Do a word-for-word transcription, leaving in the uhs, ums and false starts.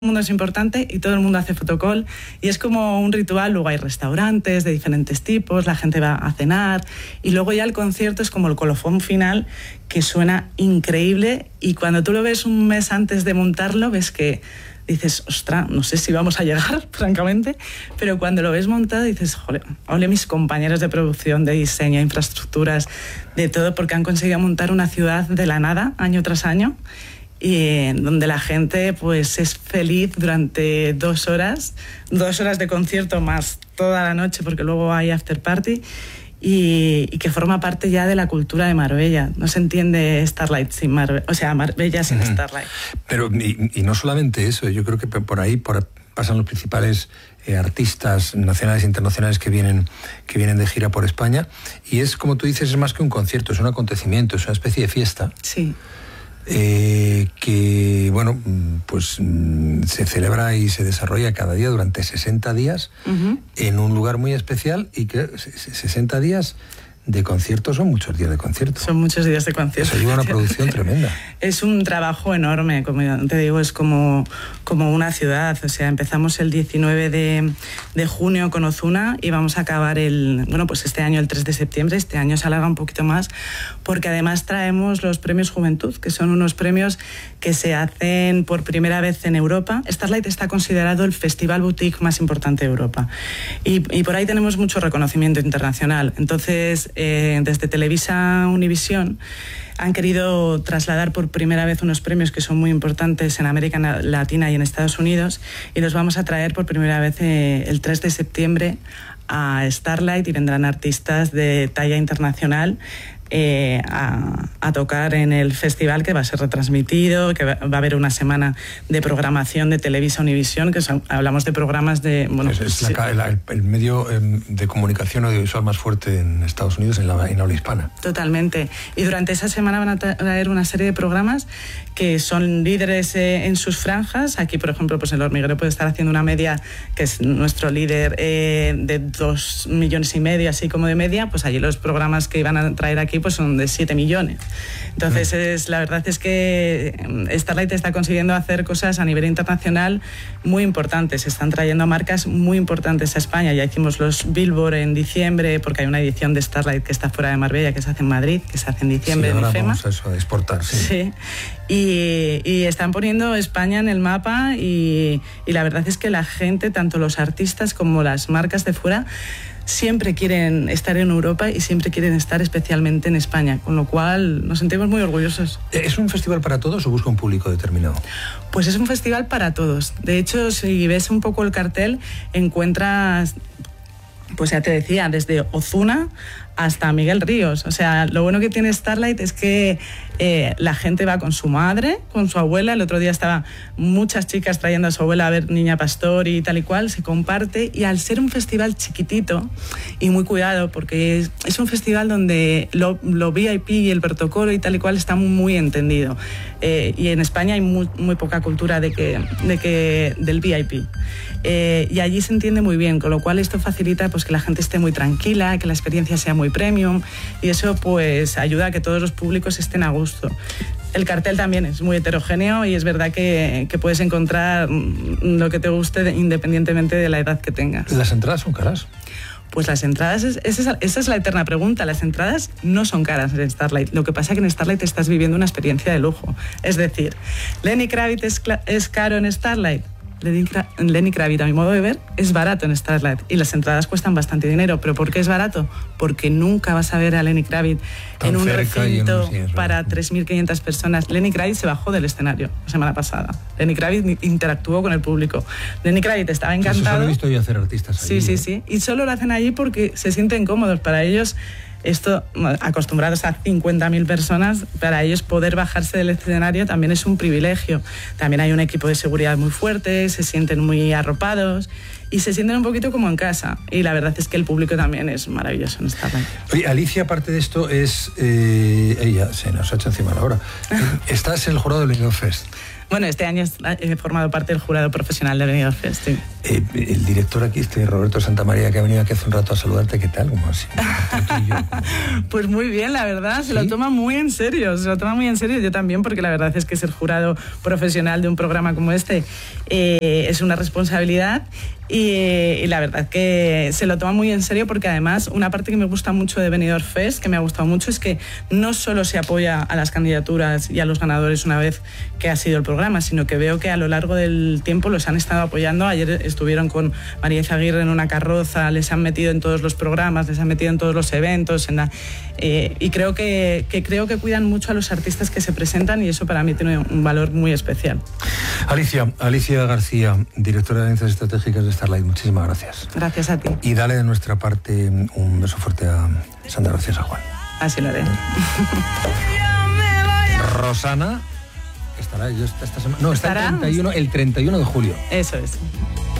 el mundo es importante y todo el mundo hace fotocall y es como un ritual. Luego hay restaurantes de diferentes tipos, la gente va a cenar y luego ya el concierto es como el colofón final que suena increíble y cuando tú lo ves un mes antes de montarlo ves que dices, ostras, no sé si vamos a llegar, francamente, pero cuando lo ves montado dices, joder, ole mis compañeros de producción, de diseño, infraestructuras, de todo, porque han conseguido montar una ciudad de la nada, año tras año, y donde la gente pues es feliz durante dos horas, dos horas de concierto más toda la noche, porque luego hay after party, y, y que forma parte ya de la cultura de Marbella. No se entiende Starlight sin Marbella, o sea, Marbella sin uh-huh. Starlight. Pero, y, y no solamente eso, yo creo que por ahí por, pasan los principales eh, artistas nacionales e internacionales que vienen, que vienen de gira por España, y es, como tú dices, es más que un concierto, es un acontecimiento, es una especie de fiesta. Sí. Eh, que bueno, pues se celebra y se desarrolla cada día durante sesenta días uh-huh. en un lugar muy especial y que sesenta días de conciertos son muchos días de concierto. Son muchos días de concierto. Eso lleva una producción tremenda. Es un trabajo enorme, como te digo, es como, como una ciudad. O sea, empezamos el diecinueve de junio con Ozuna y vamos a acabar el, bueno, pues este año el tres de septiembre, este año se alarga un poquito más, porque además traemos los premios Juventud, que son unos premios que se hacen por primera vez en Europa. Starlight está considerado el festival boutique más importante de Europa. Y, y por ahí tenemos mucho reconocimiento internacional. Entonces, Eh, desde Televisa Univisión han querido trasladar por primera vez unos premios que son muy importantes en América Latina y en Estados Unidos y los vamos a traer por primera vez eh, el tres de septiembre a Starlight y vendrán artistas de talla internacional Eh, a, a tocar en el festival, que va a ser retransmitido, que va, va a haber una semana de programación de Televisa Univisión, que son, hablamos de programas de... Bueno, es, pues, es la, sí. la, el, el medio eh, de comunicación audiovisual más fuerte en Estados Unidos, en la, en la habla hispana. Totalmente. Y durante esa semana van a traer una serie de programas que son líderes eh, en sus franjas. Aquí, por ejemplo, pues El Hormiguero puede estar haciendo una media, que es nuestro líder, eh, de dos millones y medio, así como de media. Pues allí los programas que van a traer aquí pues son de siete millones. Entonces, es, la verdad es que Starlight está consiguiendo hacer cosas a nivel internacional muy importantes. Están trayendo marcas muy importantes a España. Ya hicimos los Billboard en diciembre, porque hay una edición de Starlight que está fuera de Marbella, que se hace en Madrid, que se hace en diciembre, sí, en ahora IFEMA. Vamos a eso, a exportar, sí. Sí. Y, y están poniendo España en el mapa y, y la verdad es que la gente, tanto los artistas como las marcas de fuera, siempre quieren estar en Europa y siempre quieren estar especialmente en España, con lo cual nos sentimos muy orgullosos. ¿Es un festival para todos o busca un público determinado? Pues es un festival para todos. De hecho, si ves un poco el cartel, encuentras, pues ya te decía, desde Ozuna hasta Miguel Ríos. O sea, lo bueno que tiene Starlight es que eh, la gente va con su madre, con su abuela. El otro día estaban muchas chicas trayendo a su abuela a ver Niña Pastor y tal y cual, se comparte. Y al ser un festival chiquitito y muy cuidado, porque es, es un festival donde lo, lo V I P y el protocolo y tal y cual está muy entendido. Eh, y en España hay muy, muy poca cultura de que, de que, del V I P. Eh, y allí se entiende muy bien, con lo cual esto facilita pues, que la gente esté muy tranquila, que la experiencia sea muy premium, y eso pues ayuda a que todos los públicos estén a gusto. El cartel también es muy heterogéneo y es verdad que, que puedes encontrar lo que te guste de, independientemente de la edad que tengas. ¿Las entradas son caras? Pues las entradas, es, esa, esa es la eterna pregunta. Las entradas no son caras en Starlight. Lo que pasa es que en Starlight estás viviendo una experiencia de lujo. Es decir, Lenny Kravitz es, es caro en Starlight. Lenny Kravitz, a mi modo de ver, es barato en Starlight y las entradas cuestan bastante dinero. ¿Pero por qué es barato? Porque nunca vas a ver a Lenny Kravitz en un recinto sí, para tres mil quinientas personas. Lenny Kravitz se bajó del escenario la semana pasada. Lenny Kravitz interactuó con el público. Lenny Kravitz estaba encantado. Eso he visto yo hacer artistas allí. Sí, sí, sí. Y solo lo hacen allí porque se sienten cómodos. Para ellos, esto, acostumbrados a cincuenta mil personas, para ellos poder bajarse del escenario también es un privilegio. También hay un equipo de seguridad muy fuerte, se sienten muy arropados y se sienten un poquito como en casa. Y la verdad es que el público también es maravilloso en Starlight. Oye, Alicia, aparte de esto, es... Eh, ella se nos ha hecho encima la hora. Estás en el jurado del Benidorm Fest. Bueno, este año he formado parte del jurado profesional de Benidorm Fest. Sí. Eh, el director aquí, este Roberto Santamaría, que ha venido aquí hace un rato a saludarte, ¿qué tal? ¿Cómo así? Yo, como... Pues muy bien, la verdad, se ¿Sí? lo toma muy en serio, se lo toma muy en serio, yo también, porque la verdad es que ser jurado profesional de un programa como este eh, es una responsabilidad. Y, y la verdad que se lo toma muy en serio, porque además una parte que me gusta mucho de Benidorm Fest, que me ha gustado mucho, es que no solo se apoya a las candidaturas y a los ganadores una vez que ha sido el programa, sino que veo que a lo largo del tiempo los han estado apoyando. Ayer estuvieron con María Izaguirre en una carroza, les han metido en todos los programas, les han metido en todos los eventos, en la, eh, y creo que, que creo que cuidan mucho a los artistas que se presentan, y eso para mí tiene un valor muy especial. Alicia, Alicia García, directora de Alianzas Estratégicas de Starlight, muchísimas gracias. Gracias a ti. Y dale de nuestra parte un beso fuerte a Sandra García San Juan. Así lo haré. Rosana estará yo esta, esta semana. No, está el treinta y uno, el treinta y uno de julio. Eso es.